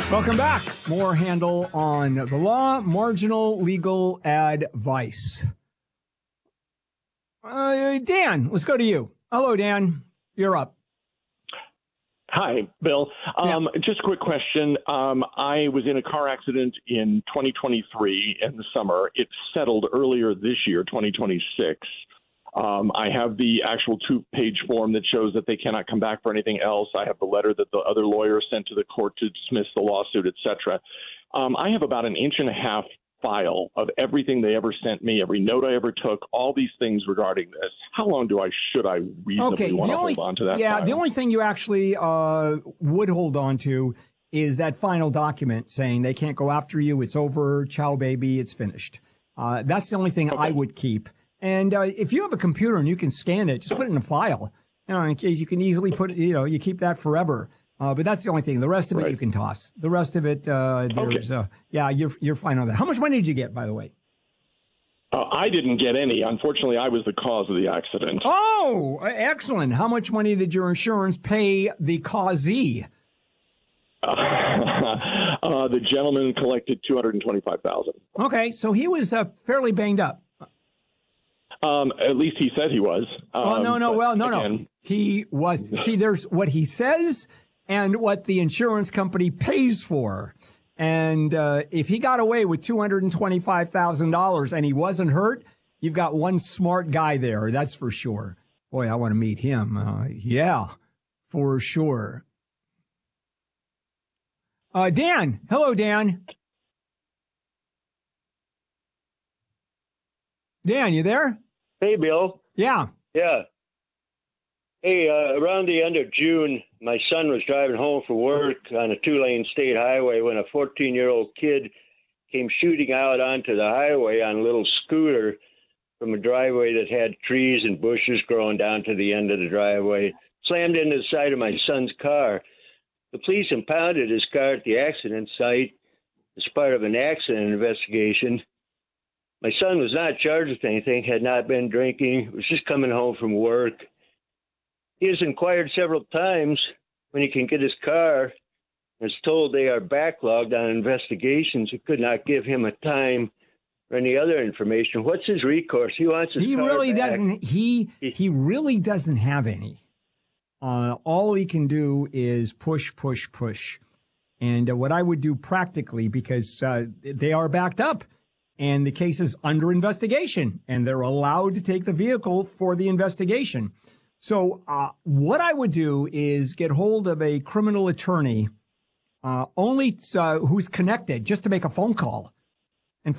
Welcome back. More Handel on the law, marginal legal advice. Dan, let's go to you. Hello, Dan. You're up. Hi, Bill. Just a quick question. I was in a car accident in 2023 in the summer. It settled earlier this year, 2026. I have the actual 2-page form that shows that they cannot come back for anything else. I have the letter that the other lawyer sent to the court to dismiss the lawsuit, et cetera. I have about an 1.5 inch file of everything they ever sent me, every note I ever took, all these things regarding this. How long should I reasonably want to hold on to that file? The only thing you actually would hold on to is that final document saying they can't go after you. It's over. Ciao, baby. It's finished. That's the only thing I would keep. And if you have a computer and you can scan it, just put it in a file. In case you can easily put it, you keep that forever. But that's the only thing. The rest of it you can toss. The rest of it, you're fine on that. How much money did you get, by the way? I didn't get any. Unfortunately, I was the cause of the accident. Oh, excellent. How much money did your insurance pay the causee? The gentleman collected $225,000. Okay, so he was fairly banged up. At least he said he was. No. He was. See, there's what he says and what the insurance company pays for. And if he got away with $225,000 and he wasn't hurt, you've got one smart guy there. That's for sure. Boy, I want to meet him. Yeah, for sure. Dan. Hello, Dan. Dan, you there? Hey, Bill. Yeah. Yeah. Hey, around the end of June, my son was driving home from work on a 2-lane state highway when a 14-year-old kid came shooting out onto the highway on a little scooter from a driveway that had trees and bushes growing down to the end of the driveway, slammed into the side of my son's car. The police impounded his car at the accident site as part of an accident investigation. My son was not charged with anything, had not been drinking, was just coming home from work. He has inquired several times when he can get his car and is told they are backlogged on investigations and could not give him a time or any other information. What's his recourse? He wants his car really back. doesn't. He really doesn't have any. All he can do is push. And what I would do practically, because they are backed up and the case is under investigation and they're allowed to take the vehicle for the investigation. So what I would do is get hold of a criminal attorney, only who's connected, just to make a phone call